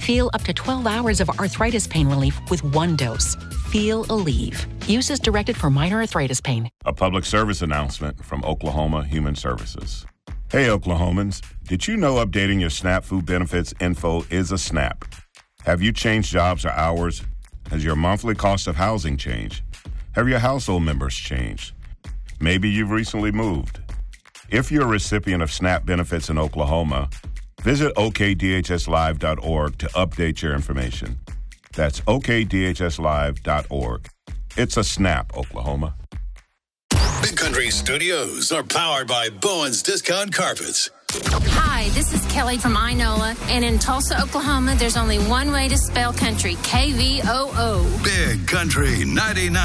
Feel up to 12 hours of arthritis pain relief with one dose. Feel Aleve. Use as directed for minor arthritis pain. A public service announcement from Oklahoma Human Services. Hey, Oklahomans, did you know updating your SNAP food benefits info is a snap? Have you changed jobs or hours? Has your monthly cost of housing changed? Have your household members changed? Maybe you've recently moved. If you're a recipient of SNAP benefits in Oklahoma, visit okdhslive.org to update your information. That's okdhslive.org. It's a snap, Oklahoma. Big Country Studios are powered by Bowen's Discount Carpets. Hi, this is Kelly from Inola, and in Tulsa, Oklahoma, there's only one way to spell country, KVOO. Big Country 99.